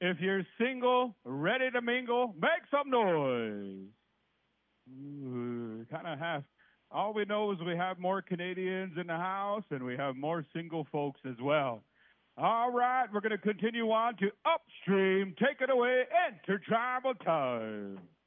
If you're single, ready to mingle, make some noise. Kind of half. All we know is we have more Canadians in the house and we have more single folks as well. All right, we're going to continue on to Upstream. Take it away, Enter Tribal Time.